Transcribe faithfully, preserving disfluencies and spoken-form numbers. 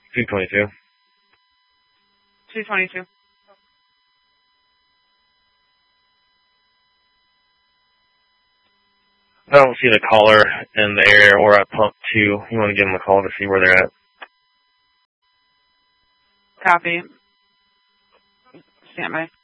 two twenty-two. two twenty-two. I don't see the caller in the area or at pump two. You want to give them a call to see where they're at. Copy. Stand by.